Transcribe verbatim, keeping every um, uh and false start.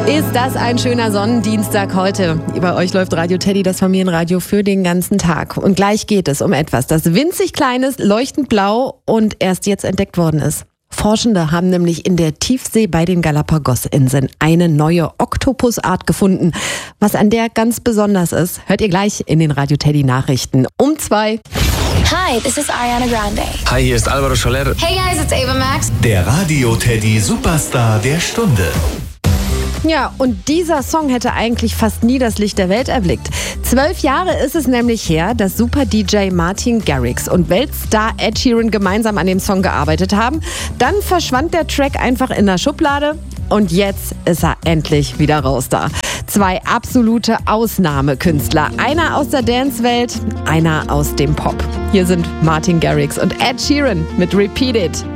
Ist das ein schöner Sonnendienstag heute? Bei euch läuft Radio Teddy, das Familienradio für den ganzen Tag. Und gleich geht es um etwas, das winzig klein ist, leuchtend blau und erst jetzt entdeckt worden ist. Forschende haben nämlich in der Tiefsee bei den Galapagos-Inseln eine neue Oktopusart gefunden. Was an der ganz besonders ist, hört ihr gleich in den Radio Teddy Nachrichten um zwei. Hi, this is Ariana Grande. Hi, hier ist Alvaro Soler. Hey guys, it's Ava Max. Der Radio Teddy Superstar der Stunde. Ja, und dieser Song hätte eigentlich fast nie das Licht der Welt erblickt. Zwölf Jahre ist es nämlich her, dass Super-D J Martin Garrix und Weltstar Ed Sheeran gemeinsam an dem Song gearbeitet haben. Dann verschwand der Track einfach in der Schublade und jetzt ist er endlich wieder raus da. Zwei absolute Ausnahmekünstler. Einer aus der Dance-Welt, einer aus dem Pop. Hier sind Martin Garrix und Ed Sheeran mit Repeat It.